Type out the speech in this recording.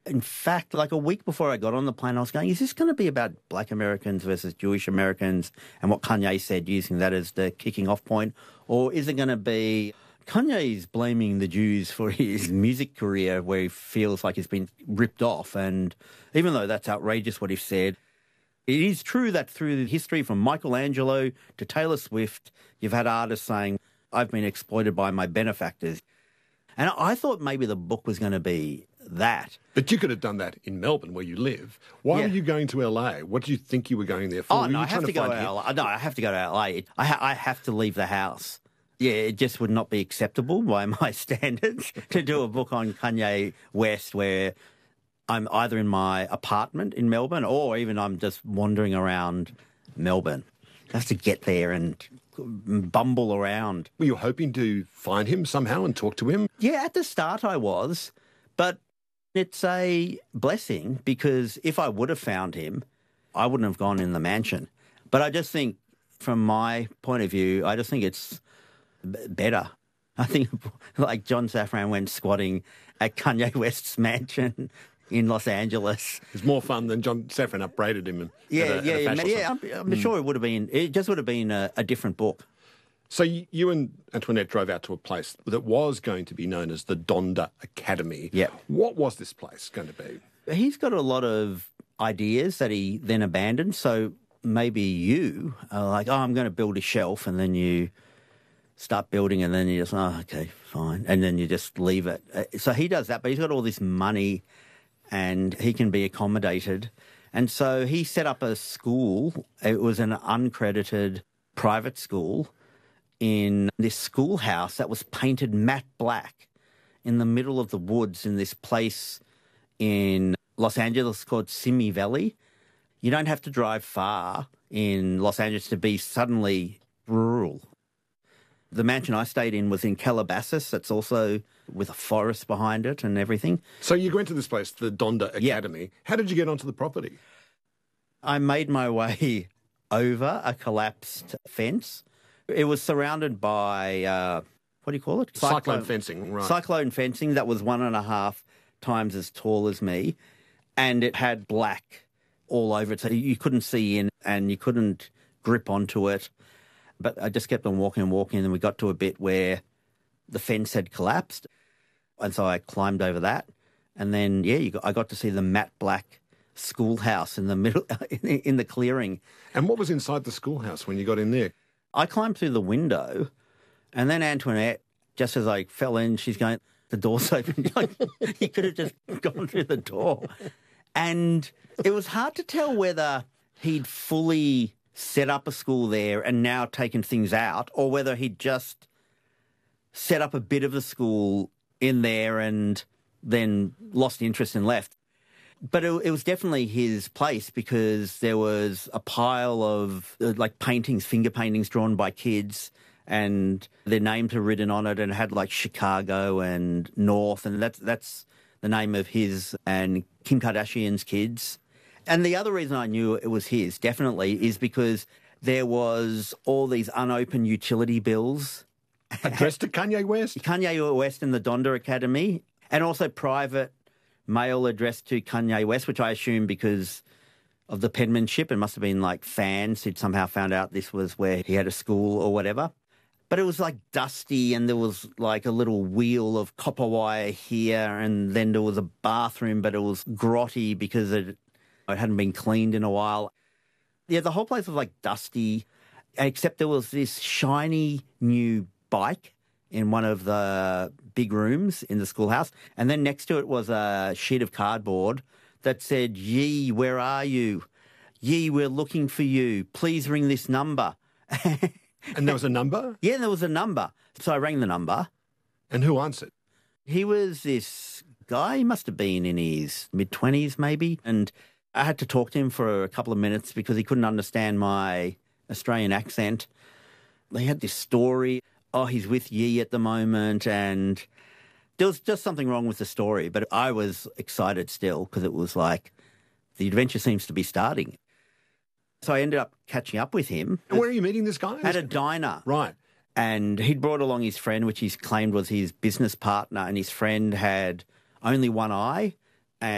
In fact, like a week before I got on the plane, I was going, is this going to be about black Americans versus Jewish Americans and what Kanye said, using that as the kicking off point? Or is it going to be Kanye's blaming the Jews for his music career where he feels like he's been ripped off? And even though that's outrageous what he said, it is true that through the history from Michelangelo to Taylor Swift, you've had artists saying, I've been exploited by my benefactors. And I thought maybe the book was going to be that. But you could have done that in Melbourne, where you live. Why were you going to LA? What do you think you were going there for? Oh, no, I have to go to LA. No, I have to go to LA. I have to leave the house. Yeah, it just would not be acceptable by my standards to do a book on Kanye West where I'm either in my apartment in Melbourne or even I'm just wandering around Melbourne. I have to get there and bumble around. Were you hoping to find him somehow and talk to him? Yeah, at the start I was, but it's a blessing because if I would have found him, I wouldn't have gone in the mansion. But I just think, from my point of view, I just think it's better. I think like John Safran went squatting at Kanye West's mansion in Los Angeles. It's more fun than John Safran upbraided him. I'm sure it would have been. It just would have been a different book. So you and Antoinette drove out to a place that was going to be known as the Donda Academy. Yeah. What was this place going to be? He's got a lot of ideas that he then abandoned. So maybe you are like, oh, I'm going to build a shelf, and then you start building, and then you just, oh, okay, fine, and then you just leave it. So he does that, but he's got all this money, and he can be accommodated. And so he set up a school. It was an uncredited private school in this schoolhouse that was painted matte black in the middle of the woods in this place in Los Angeles called Simi Valley. You don't have to drive far in Los Angeles to be suddenly rural. The mansion I stayed in was in Calabasas. That's also with a forest behind it and everything. So you went to this place, the Donda Academy. Yeah. How did you get onto the property? I made my way over a collapsed fence. It was surrounded by, what do you call it? Cyclone fencing, right. Cyclone fencing that was 1.5 times as tall as me. And it had black all over it. So you couldn't see in and you couldn't grip onto it. But I just kept on walking, and then we got to a bit where the fence had collapsed. And so I climbed over that. And then, I got to see the matte black schoolhouse in the middle, in the clearing. And what was inside the schoolhouse when you got in there? I climbed through the window, and then Antoinette, just as I fell in, she's going, the door's open. You could have just gone through the door. And it was hard to tell whether he'd fully set up a school there and now taken things out, or whether he'd just set up a bit of the school in there and then lost interest and left. But it was definitely his place because there was a pile of paintings, finger paintings drawn by kids, and their names were written on it, and it had like Chicago and North, and that's the name of his and Kim Kardashian's kids. And the other reason I knew it was his, definitely, is because there was all these unopened utility bills. Addressed to Kanye West? Kanye West and the Donda Academy, and also private mail addressed to Kanye West, which I assume because of the penmanship, it must have been like fans who'd somehow found out this was where he had a school or whatever. But it was like dusty, and there was like a little wheel of copper wire here, and then there was a bathroom, but it was grotty because it hadn't been cleaned in a while. Yeah, the whole place was like dusty, except there was this shiny new bike in one of the big rooms in the schoolhouse. And then next to it was a sheet of cardboard that said, "Yee, where are you? Yee, we're looking for you. Please ring this number." And there was a number? Yeah, there was a number. So I rang the number. And who answered? He was this guy. He must have been in his mid-20s maybe. And I had to talk to him for a couple of minutes because he couldn't understand my Australian accent. He had this story. Oh, he's with Yee at the moment, and there was just something wrong with the story. But I was excited still because it was like the adventure seems to be starting. So I ended up catching up with him. And where are you meeting this guy? At a diner. Right. And he'd brought along his friend, which he's claimed was his business partner, and his friend had only one eye.